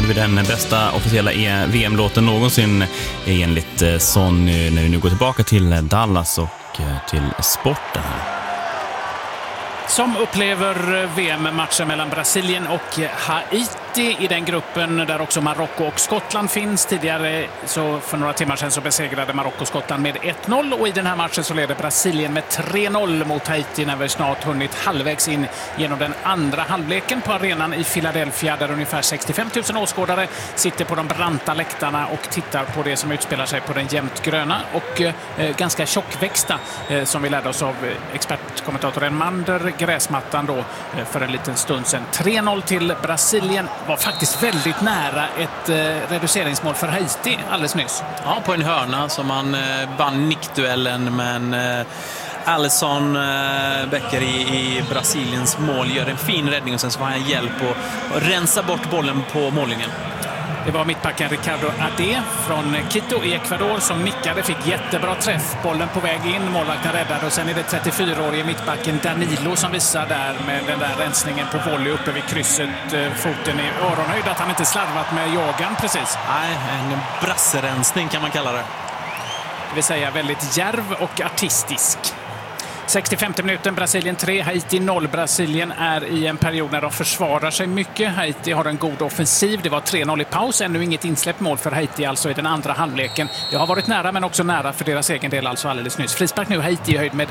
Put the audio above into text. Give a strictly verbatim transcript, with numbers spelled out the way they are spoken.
hade vi den bästa officiella V M-låten någonsin enligt Sonny när vi nu går tillbaka till Dallas och till sporten här. Som upplever V M-matchen mellan Brasilien och Haiti i den gruppen där också Marocko och Skottland finns. Tidigare så för några timmar sedan så besegrade Marocko Skottland med ett noll och i den här matchen så leder Brasilien med tre noll mot Haiti när vi snart hunnit halvvägs in genom den andra halvleken på arenan i Philadelphia där ungefär sextiofem tusen åskådare sitter på de branta läktarna och tittar på det som utspelar sig på den jämnt gröna och eh, ganska tjockväxta eh, som vi lärde oss av expertkommentatorn Mander gräsmattan då för en liten stund sedan. tre noll till Brasilien var faktiskt väldigt nära ett eh, reduceringsmål för Haiti alldeles nyss. Ja, på en hörna som man eh, vann nickduellen men eh, Alisson eh, Becker i, i Brasiliens mål gör en fin räddning och sen så får han hjälp att rensa bort bollen på mållinjen. Det var mittbacken Ricardo Ade från Quito i Ecuador som nickade, fick jättebra träff. Bollen på väg in, målvakten räddade och sen är det trettiofyraårige mittbacken Danilo som visar där med den där rensningen på volley uppe vid krysset, foten i öronhöjd, att han inte slarvat med jagan precis. Nej, en brasserensning kan man kalla det. Det vill säga väldigt djärv och artistisk. sextiofemte minuten, Brasilien tre, Haiti noll. Brasilien är i en period när de försvarar sig mycket. Haiti har en god offensiv. Det var tre noll i paus. Ännu inget insläppt mål för Haiti alltså i den andra halvleken. Det har varit nära men också nära för deras egen del alltså alldeles nyss. Frispark nu, Haiti i höjd med